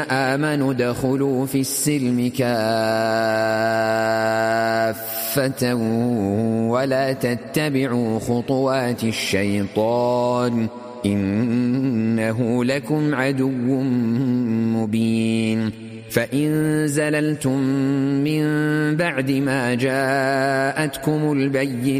آمنوا ادخلوا في السلم كافة ولا تتبعوا خطوات الشيطان إنه لكم عدو مبين فإن زللتم من بعد ما جاءتكم البينة